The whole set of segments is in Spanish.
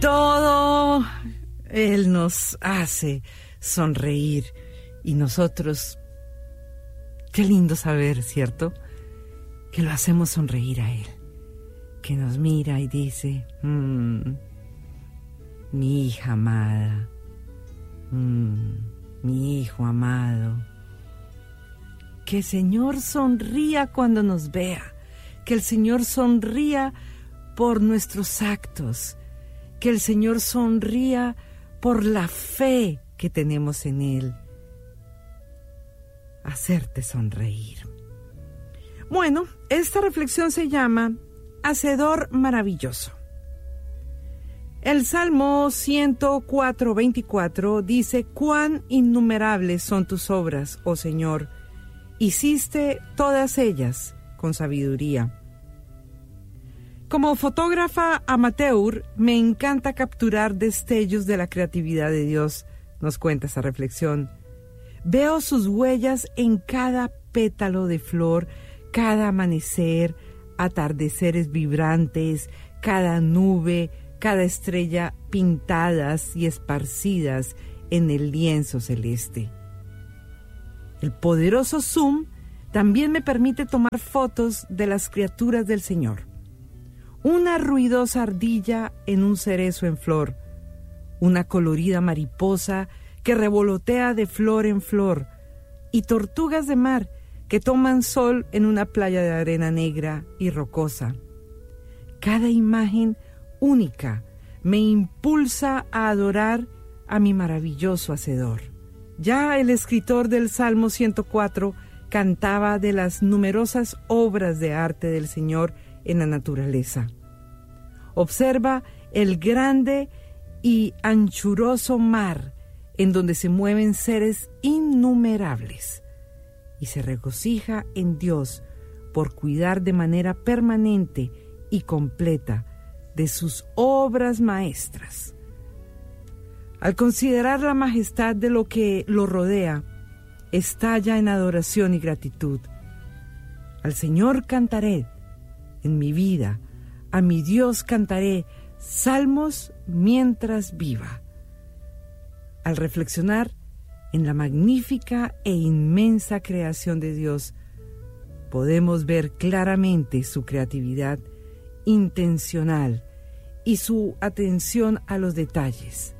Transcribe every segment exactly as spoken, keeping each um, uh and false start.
Todo Él nos hace sonreír y nosotros, qué lindo saber, ¿cierto? Que lo hacemos sonreír a Él, que nos mira y dice, mmm, mi hija amada, mmm, mi hijo amado. Que el Señor sonría cuando nos vea, que el Señor sonría por nuestros actos, que el Señor sonría por la fe que tenemos en Él. Hacerte sonreír. Bueno, esta reflexión se llama Hacedor maravilloso. El Salmo ciento cuatro, veinticuatro dice: cuán innumerables son tus obras, oh Señor, hiciste todas ellas con sabiduría. Como fotógrafa amateur, me encanta capturar destellos de la creatividad de Dios, nos cuenta esa reflexión. Veo sus huellas en cada pétalo de flor, cada amanecer, atardeceres vibrantes, cada nube, cada estrella pintadas y esparcidas en el lienzo celeste. El poderoso zoom también me permite tomar fotos de las criaturas del Señor. Una ruidosa ardilla en un cerezo en flor, una colorida mariposa que revolotea de flor en flor, y tortugas de mar que toman sol en una playa de arena negra y rocosa. Cada imagen única me impulsa a adorar a mi maravilloso Hacedor. Ya el escritor del Salmo ciento cuatro cantaba de las numerosas obras de arte del Señor en la naturaleza. Observa el grande y anchuroso mar en donde se mueven seres innumerables y se regocija en Dios por cuidar de manera permanente y completa de sus obras maestras. Al considerar la majestad de lo que lo rodea, estalla en adoración y gratitud. Al Señor cantaré en mi vida, a mi Dios cantaré salmos mientras viva. Al reflexionar en la magnífica e inmensa creación de Dios, podemos ver claramente su creatividad intencional y su atención a los detalles.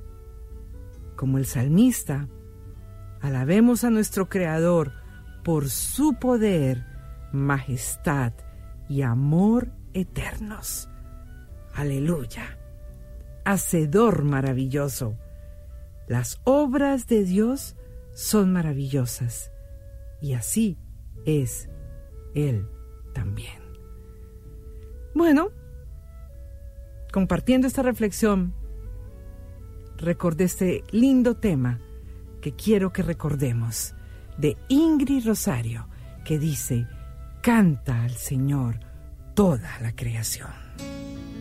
Como el salmista, alabemos a nuestro Creador por su poder, majestad y amor eternos. Aleluya. Hacedor maravilloso. Las obras de Dios son maravillosas y así es Él también. Bueno, compartiendo esta reflexión, recordé este lindo tema que quiero que recordemos, de Ingrid Rosario, que dice: canta al Señor toda la creación.